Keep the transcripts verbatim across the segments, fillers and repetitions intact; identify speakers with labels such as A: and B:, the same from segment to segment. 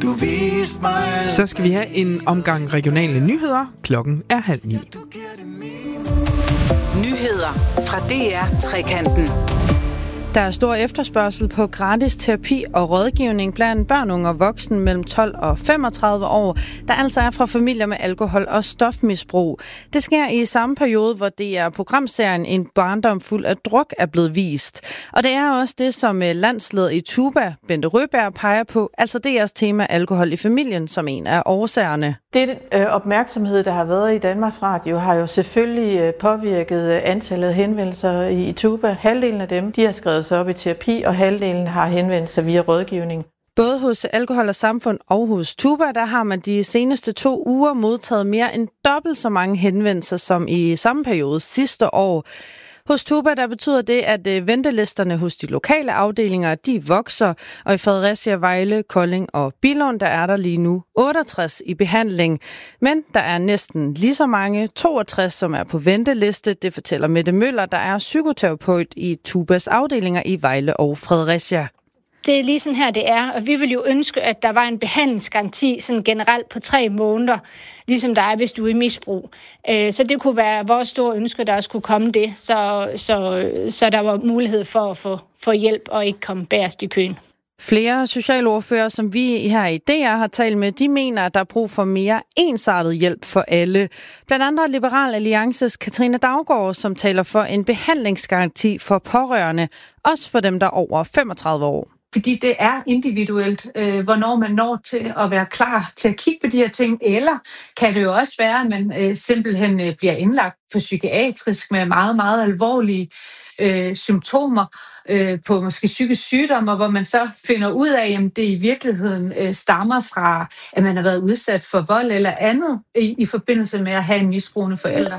A: Du viste mig.
B: Så skal vi have en omgang regionale nyheder. Klokken er halv ni.
C: Nyheder fra D R Trekanten.
D: Der er stor efterspørgsel på gratis terapi og rådgivning blandt børn, unge og voksne mellem tolv og femogtredive år, der altså er fra familier med alkohol- og stofmisbrug. Det sker i samme periode, hvor det er programserien En barndom fuld af druk er blevet vist. Og det er også det, som landsleder i Tuba, Bente Røberg, peger på, altså D R's tema alkohol i familien, som en af årsagerne.
E: Det øh, opmærksomhed, der har været i Danmarks Radio, har jo selvfølgelig øh, påvirket antallet af henvendelser i, i Tuba. Halvdelen af dem, de har skrevet sig op i terapi, og halvdelen har henvendt sig via rådgivning.
D: Både hos Alkohol og Samfund og hos Tuba, der har man de seneste to uger modtaget mere end dobbelt så mange henvendelser som i samme periode sidste år. Hos Tuba, der betyder det, at ventelisterne hos de lokale afdelinger, de vokser, og i Fredericia, Vejle, Kolding og Billund, der er der lige nu otteogtres i behandling. Men der er næsten lige så mange, toogtres, som er på venteliste. Det fortæller Mette Møller, der er psykoterapeut i Tubas afdelinger i Vejle og Fredericia.
F: Det er lige sådan her, det er, og vi vil jo ønske, at der var en behandlingsgaranti sådan generelt på tre måneder, ligesom der er, hvis du er i misbrug. Så det kunne være vores store ønske, der også kunne komme det, så, så, så der var mulighed for at få, få hjælp og ikke komme bagerst i køen.
D: Flere socialordfører, som vi her i D R har talt med, de mener, at der er brug for mere ensartet hjælp for alle. Blandt andet Liberal Alliances Katrine Daugaard, som taler for en behandlingsgaranti for pårørende, også for dem, der er over femogtredive år.
G: Fordi det er individuelt, øh, hvornår man når til at være klar til at kigge på de her ting. Eller kan det jo også være, at man øh, simpelthen øh, bliver indlagt på psykiatrisk med meget, meget alvorlige øh, symptomer øh, på måske psykisk sygdom, hvor man så finder ud af, at det i virkeligheden øh, stammer fra, at man har været udsat for vold eller andet i, i forbindelse med at have en misbrugende forælder.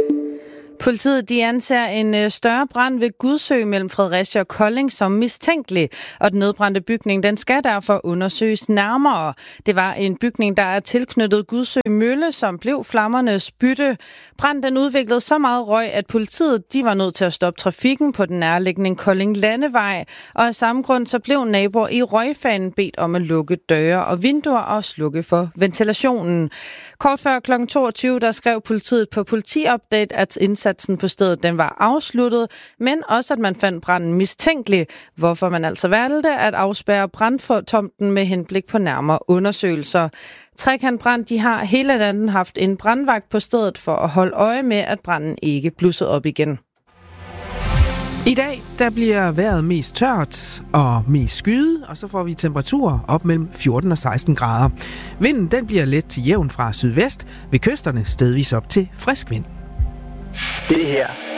D: Politiet de anser en større brand ved Gudsø mellem Fredericia og Kolding som mistænkelig, og den nedbrændte bygning den skal derfor undersøges nærmere. Det var en bygning, der er tilknyttet Gudsø Mølle, som blev flammernes bytte. Branden den udviklede så meget røg, at politiet de var nødt til at stoppe trafikken på den nærliggende Kolding Landevej, og af samme grund så blev naboer i røgfanen bedt om at lukke døre og vinduer og slukke for ventilationen. Kort før klokken toogtyve, der skrev politiet på Politiupdate, at indsatsen på stedet den var afsluttet, men også at man fandt branden mistænkelig, hvorfor man altså valgte at afspærre brandtomten med henblik på nærmere undersøgelser. Trekantbrand, de har hele natten haft en brandvagt på stedet for at holde øje med, at branden ikke blussede op igen.
B: I dag der bliver vejret mest tørt og mest skyet, og så får vi temperaturer op mellem fjorten og seksten grader. Vinden den bliver let til jævn fra sydvest, ved kysterne stedvis op til frisk vind.
A: Det her